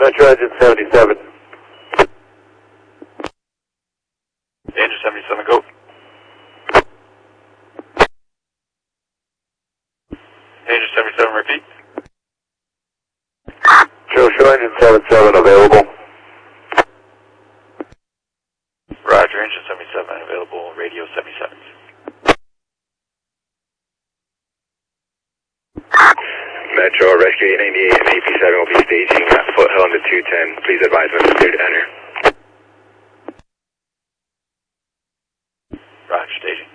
Metro Engine 77. Engine 77, go. Engine 77, repeat. Show Engine 77 available. Roger, Engine 77 available, radio 77. Metro, Rescue 898 and AP7 will be staging at Foothill into 210. Please advise when it's clear to enter. Roger, staging.